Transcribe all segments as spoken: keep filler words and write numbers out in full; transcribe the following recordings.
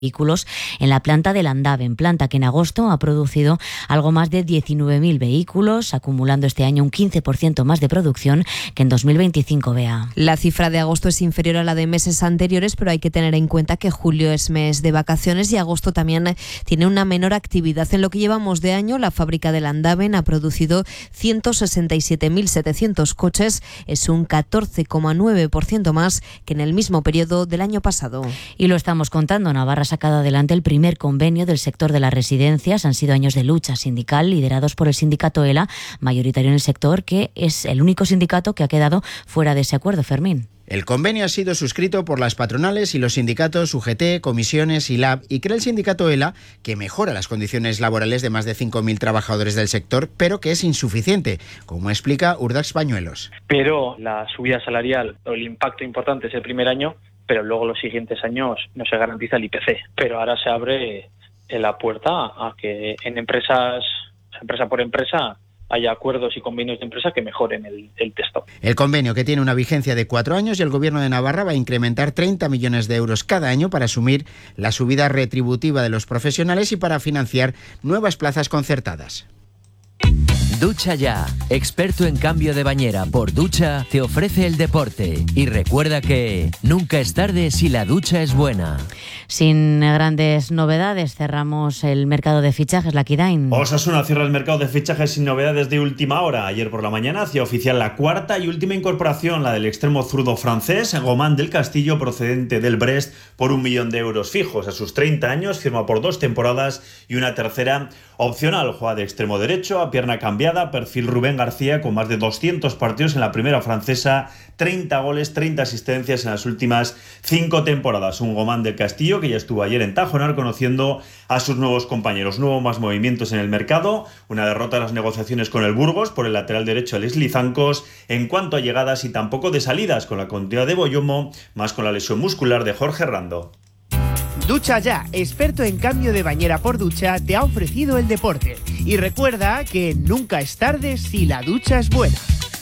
vehículos en la planta de Landaven, planta que en agosto ha producido algo más de diecinueve mil vehículos, acumulando este año un quince por ciento más de producción que en dos mil veinticinco, Bea. La cifra de agosto es inferior a la de meses anteriores, pero hay que tener en cuenta que julio es mes de vacaciones y agosto también tiene una menor actividad. En lo que llevamos de año, la fábrica de Landaven ha producido ciento sesenta y siete mil setecientos coches, es un catorce coma nueve por ciento más que en el mismo periodo del año pasado. Y lo estamos contando, Navarra ha sacado adelante el primer convenio del sector de las residencias. Han sido años de lucha sindical liderados por el sindicato ELA, mayoritario en el sector, que es el único sindicato que ha quedado fuera de ese acuerdo, Fermín. El convenio ha sido suscrito por las patronales y los sindicatos U G T, Comisiones y Lab, y cree el sindicato ELA que mejora las condiciones laborales de más de cinco mil trabajadores del sector, pero que es insuficiente, como explica Urdax Pañuelos. Pero la subida salarial o el impacto importante es el primer año, pero luego los siguientes años no se garantiza el I P C. Pero ahora se abre la puerta a que en empresas, empresa por empresa, haya acuerdos y convenios de empresa que mejoren el, el texto. El convenio, que tiene una vigencia de cuatro años, y el Gobierno de Navarra va a incrementar treinta millones de euros cada año para asumir la subida retributiva de los profesionales y para financiar nuevas plazas concertadas. Ducha Ya, experto en cambio de bañera por ducha, te ofrece el deporte. Y recuerda que nunca es tarde si la ducha es buena. Sin grandes novedades, cerramos el mercado de fichajes, la Kidain. Osasuna cierra el mercado de fichajes sin novedades de última hora. Ayer por la mañana hacía oficial la cuarta y última incorporación, la del extremo zurdo francés, Gomán del Castillo, procedente del Brest, por un millón de euros fijos. A sus treinta años, firma por dos temporadas y una tercera opcional. Juega de extremo derecho, a pierna cambiada, perfil Rubén García, con más de doscientos partidos en la primera francesa, treinta goles, treinta asistencias en las últimas cinco temporadas. Un Gomán del Castillo que ya estuvo ayer en Tajonar conociendo a sus nuevos compañeros. No hubo más movimientos en el mercado, una derrota en las negociaciones con el Burgos por el lateral derecho Leslie Zancos en cuanto a llegadas, y tampoco de salidas, con la continuidad de Boyomo, más con la lesión muscular de Jorge Rando. Ducha Ya, experto en cambio de bañera por ducha, te ha ofrecido el deporte. Y recuerda que nunca es tarde si la ducha es buena.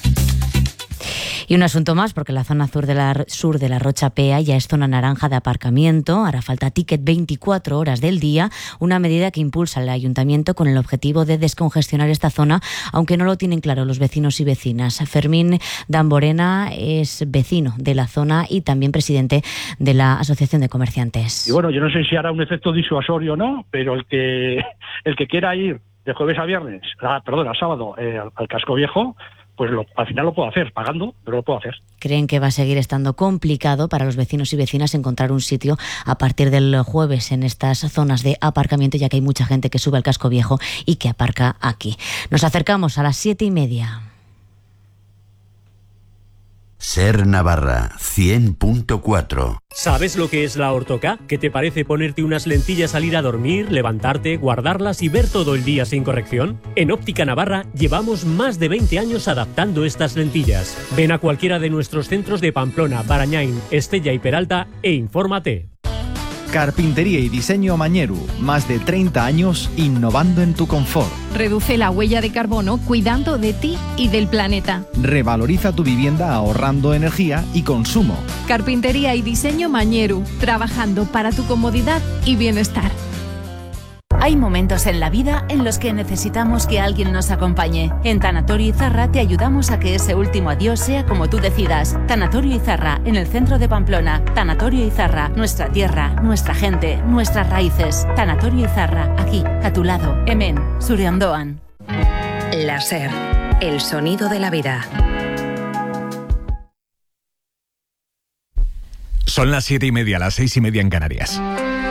Y un asunto más, porque la zona sur de la, sur de la Rocha Pea ya es zona naranja de aparcamiento. Hará falta ticket veinticuatro horas del día, una medida que impulsa el ayuntamiento con el objetivo de descongestionar esta zona, aunque no lo tienen claro los vecinos y vecinas. Fermín Damborena es vecino de la zona y también presidente de la Asociación de Comerciantes. Y bueno, yo no sé si hará un efecto disuasorio o no, pero el que el que quiera ir de jueves a viernes, a, perdón, a sábado eh, al, al Casco Viejo, pues lo, al final lo puedo hacer, pagando, pero lo puedo hacer. Creen que va a seguir estando complicado para los vecinos y vecinas encontrar un sitio a partir del jueves en estas zonas de aparcamiento, ya que hay mucha gente que sube al Casco Viejo y que aparca aquí. Nos acercamos a las siete y media. Ser Navarra, cien punto cuatro. ¿Sabes lo que es la ortoca? ¿Qué te parece ponerte unas lentillas al ir a dormir, levantarte, guardarlas y ver todo el día sin corrección? En Óptica Navarra llevamos más de veinte años adaptando estas lentillas. Ven a cualquiera de nuestros centros de Pamplona, Barañáin, Estella y Peralta e infórmate. Carpintería y diseño Mañeru, más de treinta años innovando en tu confort. Reduce la huella de carbono cuidando de ti y del planeta. Revaloriza tu vivienda ahorrando energía y consumo. Carpintería y diseño Mañeru, trabajando para tu comodidad y bienestar. Hay momentos en la vida en los que necesitamos que alguien nos acompañe. En Tanatorio Izarra te ayudamos a que ese último adiós sea como tú decidas. Tanatorio Izarra, en el centro de Pamplona. Tanatorio Izarra, nuestra tierra, nuestra gente, nuestras raíces. Tanatorio Izarra, aquí, a tu lado. Hemen, zure ondoan. La SER, el sonido de la vida. Son las siete y media, las seis y media en Canarias.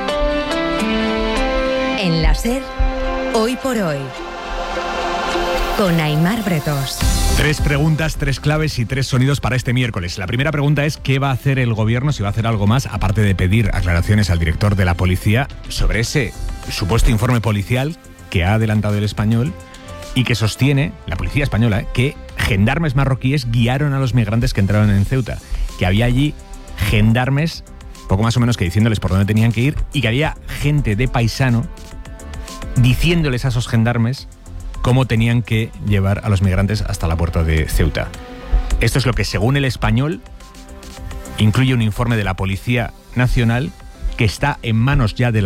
En la SER, hoy por hoy, con Aimar Bretos. Tres preguntas, tres claves y tres sonidos para este miércoles. La primera pregunta es ¿qué va a hacer el gobierno, si va a hacer algo más, aparte de pedir aclaraciones al director de la policía sobre ese supuesto informe policial que ha adelantado El Español y que sostiene, la policía española, que gendarmes marroquíes guiaron a los migrantes que entraron en Ceuta, que había allí gendarmes poco más o menos que diciéndoles por dónde tenían que ir y que había gente de paisano diciéndoles a esos gendarmes cómo tenían que llevar a los migrantes hasta la puerta de Ceuta. Esto es lo que, según El Español, incluye un informe de la Policía Nacional que está en manos ya de la